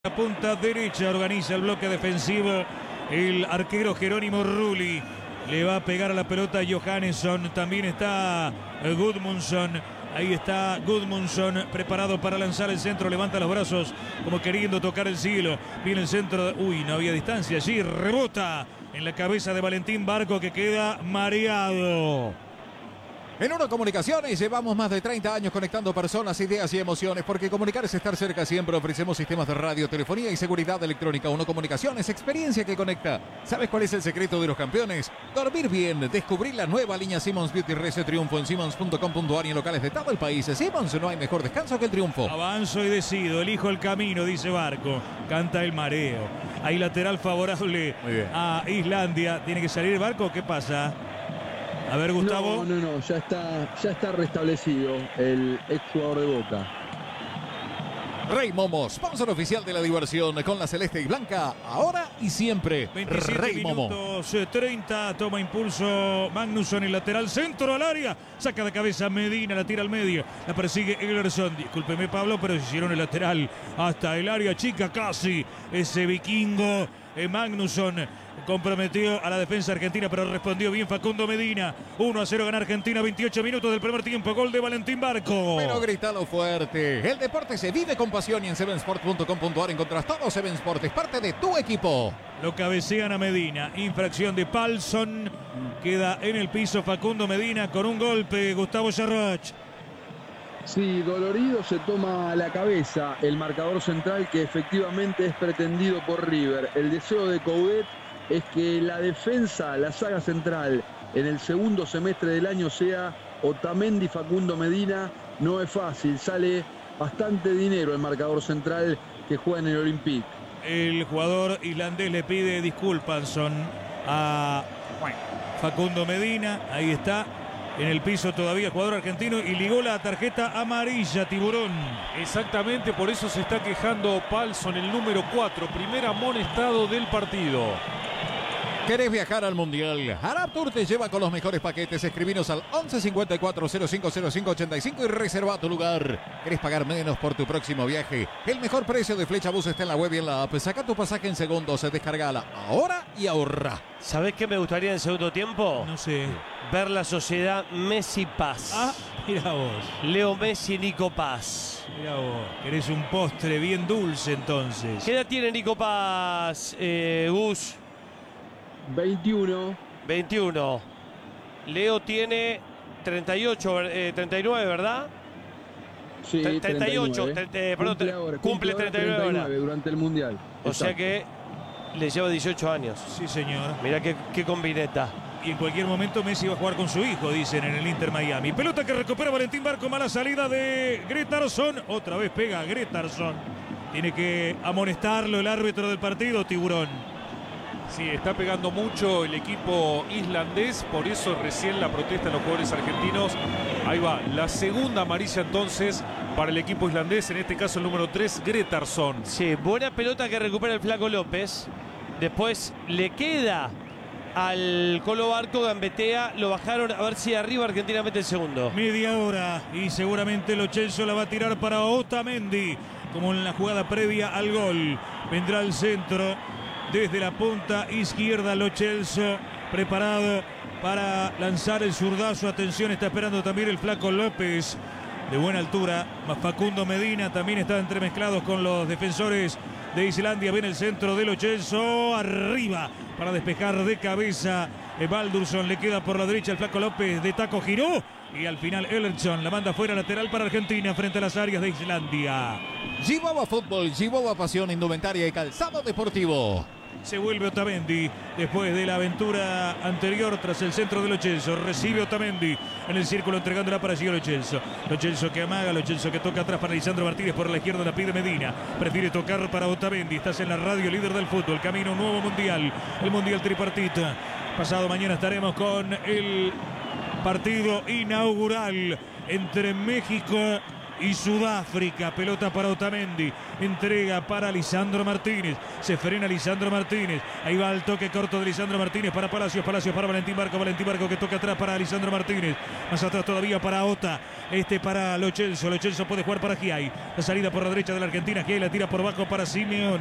La punta derecha organiza el bloque defensivo el arquero Jerónimo Rulli. Le va a pegar a la pelota Johannesson. También está Gudmundsson. Ahí está Gudmundsson preparado para lanzar el centro. Levanta los brazos como queriendo tocar el cielo. Viene el centro. Uy, no había distancia allí. Rebota en la cabeza de Valentín Barco, que queda mareado. En Uno Comunicaciones llevamos más de 30 años conectando personas, ideas y emociones, porque comunicar es estar cerca siempre. Ofrecemos sistemas de radio, telefonía y seguridad electrónica. Uno Comunicaciones, experiencia que conecta. ¿Sabes cuál es el secreto de los campeones? Dormir bien. Descubrir la nueva línea Simmons Beauty Rece Triunfo en simmons.com.ar y en locales de todo el país. Simmons, no hay mejor descanso que el triunfo. Avanzo y decido, elijo el camino, dice Barco. Canta el mareo. Hay lateral favorable a Islandia. ¿Tiene que salir Barco? ¿Qué pasa? A ver, Gustavo. No, ya está restablecido el exjugador de Boca. Rey Momo, sponsor oficial de la diversión con la celeste y blanca, ahora y siempre. 27 Rey Momo. minutos 30, toma impulso Magnusson, el lateral centro al área, saca de cabeza Medina, la tira al medio, la persigue Eglerson. Discúlpeme, Pablo, pero hicieron el lateral hasta el área chica casi. Ese vikingo Magnusson comprometió a la defensa argentina, pero respondió bien Facundo Medina. 1-0 gana Argentina, 28 minutos del primer tiempo. Gol de Valentín Barco. Pero grítalo fuerte. El deporte se vive con pasión y en sevensport.com.ar encontrás todo. Seven Sport es parte de tu equipo. Lo cabecean a Medina. Infracción de Palsson. Queda en el piso Facundo Medina con un golpe. Gustavo Yarroch. Sí, dolorido se toma la cabeza el marcador central, que efectivamente es pretendido por River. El deseo de Coudet es que la defensa, la saga central en el segundo semestre del año sea Otamendi, Facundo Medina. No es fácil, sale bastante dinero el marcador central que juega en el Olympique. El jugador islandés le pide disculpas a Facundo Medina. Ahí está, en el piso todavía el jugador argentino, y ligó la tarjeta amarilla, Tiburón. Exactamente, por eso se está quejando Palsson, el número 4, primer amonestado del partido. ¿Querés viajar al Mundial? Arab Tour te lleva con los mejores paquetes. Escribinos al 11 54 05 05 85 y reserva tu lugar. ¿Querés pagar menos por tu próximo viaje? El mejor precio de Flecha Bus está en la web y en la app. Saca tu pasaje en segundos, descargala ahora y ahorra. ¿Sabés qué me gustaría en el segundo tiempo? No sé. Ver la sociedad Messi-Paz. Ah, mira vos. Leo Messi, Nico Paz. Mira vos. Querés un postre bien dulce entonces. ¿Qué edad tiene Nico Paz, Gus? 21. 21. Leo tiene 38, 39, ¿verdad? Sí, 38. 39. Cumple 39 durante el Mundial. O sea que le lleva 18 años. Sí, señor. Mirá qué combineta. Y en cualquier momento Messi va a jugar con su hijo, dicen en el Inter Miami. Pelota que recupera Valentín Barco, mala salida de Gretarsson. Otra vez pega Gretarsson. Tiene que amonestarlo el árbitro del partido, Tiburón. Sí, está pegando mucho el equipo islandés, por eso recién la protesta de los jugadores argentinos. Ahí va, la segunda amarilla entonces para el equipo islandés, en este caso el número 3, Gretarsson. Sí, buena pelota que recupera el Flaco López. Después le queda al Colo Barco, gambetea, lo bajaron, a ver si arriba Argentina mete el segundo. Media hora y seguramente Lo Celso la va a tirar para Otamendi, como en la jugada previa al gol. Vendrá el centro desde la punta izquierda, Lo Celso preparado para lanzar el zurdazo. Atención, está esperando también el Flaco López de buena altura. Más Facundo Medina también está entremezclados con los defensores de Islandia. Viene el centro de Lo Celso, arriba para despejar de cabeza. Baldursson le queda por la derecha el Flaco López, de taco giró y al final Ellerson la manda fuera, lateral para Argentina frente a las áreas de Islandia. Chihuahua Fútbol, Chihuahua Pasión, Indumentaria y Calzado Deportivo. Se vuelve Otamendi después de la aventura anterior tras el centro de Lo Celso. Recibe Otamendi en el círculo entregándola para Gio Lo Celso. Lo Celso que amaga, Lo Celso que toca atrás para Lisandro Martínez, por la izquierda la pide Medina. Prefiere tocar para Otamendi. Estás en la radio líder del fútbol. Camino a un nuevo mundial. El mundial tripartito. Pasado mañana estaremos con el partido inaugural entre México y Sudáfrica. Pelota para Otamendi. Entrega para Lisandro Martínez. Se frena Lisandro Martínez. Ahí va el toque corto de Lisandro Martínez para Palacios. Palacios para Valentín Barco. Valentín Barco que toca atrás para Lisandro Martínez. Más atrás todavía para Ota. Para Lo Celso. Lo Celso puede jugar para Giai. La salida por la derecha de la Argentina. Giai la tira por bajo para Simeone.